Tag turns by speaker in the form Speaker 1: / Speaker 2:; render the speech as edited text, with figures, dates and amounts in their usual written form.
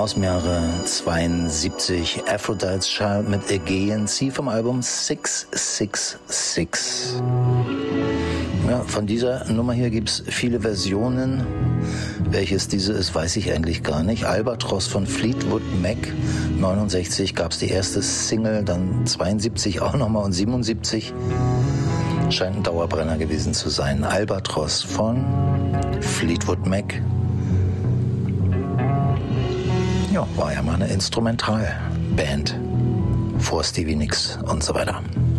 Speaker 1: aus dem Jahre 72, Aphrodite's Child mit Aegean Sea vom Album 666. Ja, von dieser Nummer hier gibt es viele Versionen. Welches diese ist, weiß ich eigentlich gar nicht. Albatros von Fleetwood Mac, 69 gab es die erste Single, dann 72 auch nochmal und 77. Scheint ein Dauerbrenner gewesen zu sein. Albatros von Fleetwood Mac. Ja, war ja mal eine Instrumentalband vor Stevie Nicks und so weiter.